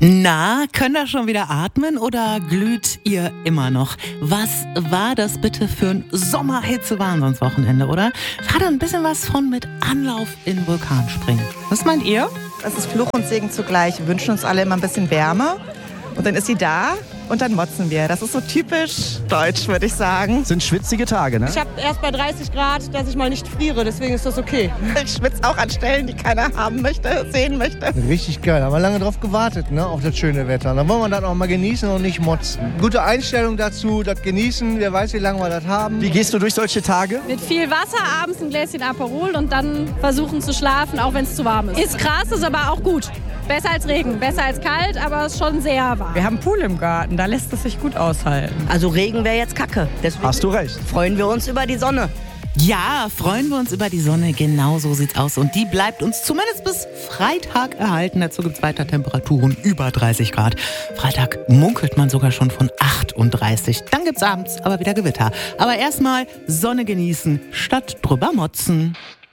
Na, könnt ihr schon wieder atmen oder glüht ihr immer noch? Was war das bitte für ein Sommerhitze-Wahnsinnswochenende, oder? War da ein bisschen was von mit Anlauf in Vulkanspringen. Was meint ihr? Das ist Fluch und Segen zugleich. Wir wünschen uns alle immer ein bisschen Wärme. Und dann ist sie da und dann motzen wir. Das ist so typisch deutsch, würde ich sagen. Sind schwitzige Tage, ne? Ich habe erst bei 30 Grad, dass ich mal nicht friere, deswegen ist das okay. Ich schwitze auch an Stellen, die keiner haben möchte, sehen möchte. Richtig geil. Haben wir lange drauf gewartet, ne, auf das schöne Wetter. Dann wollen wir das auch mal genießen und nicht motzen. Gute Einstellung dazu, das genießen. Wer weiß, wie lange wir das haben. Wie gehst du durch solche Tage? Mit viel Wasser, abends ein Gläschen Aperol und dann versuchen zu schlafen, auch wenn es zu warm ist. Ist krass, ist aber auch gut. Besser als Regen, besser als kalt, aber es ist schon sehr warm. Wir haben einen Pool im Garten, da lässt es sich gut aushalten. Also Regen wäre jetzt Kacke. Deswegen Hast du recht. freuen wir uns über die Sonne. Ja, freuen wir uns über die Sonne. Genau so sieht's aus. Und die bleibt uns zumindest bis Freitag erhalten. Dazu gibt's weiter Temperaturen über 30 Grad. Freitag munkelt man sogar schon von 38. Dann gibt's abends aber wieder Gewitter. Aber erstmal Sonne genießen statt drüber motzen.